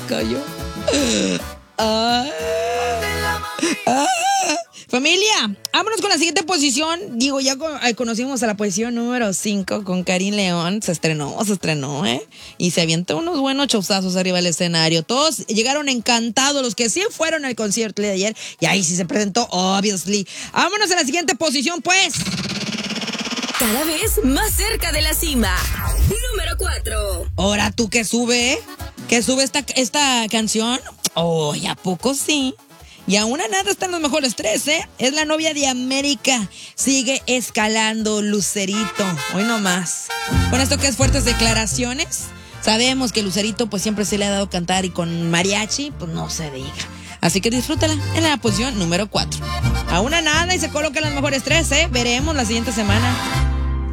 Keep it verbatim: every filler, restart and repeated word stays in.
cayó. Ah, ah. Familia, vámonos con la siguiente posición. Digo, ya conocimos a la posición número cinco con Karim León. Se estrenó, se estrenó, ¿eh? Y se avientó unos buenos chozazos arriba del escenario. Todos llegaron encantados, los que sí fueron al concierto de ayer. Y ahí sí se presentó, obviously. Vámonos a la siguiente posición, pues. Cada vez más cerca de la cima. Número cuatro. Ahora tú que sube, que sube esta, esta canción. Oh, ¿y a poco sí? Y aún a nada están los mejores tres, ¿eh? Es la novia de América. Sigue escalando Lucerito. Hoy no más. Con esto que es fuertes declaraciones. Sabemos que Lucerito pues siempre se le ha dado cantar y con mariachi, pues no se diga. Así que disfrútala en la posición número cuatro. Aún a nada y se colocan los mejores tres, ¿eh? Veremos la siguiente semana.